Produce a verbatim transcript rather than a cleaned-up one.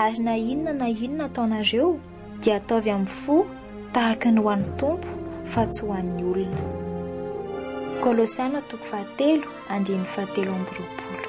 ary na inona na inona ataonareo dia ataovy amin'ny fo tahaka ny ho an'ny Tompo fa tsy ho an'ny olona. Kolosiana toko fahatelo andiny fahatelo amby roapolo.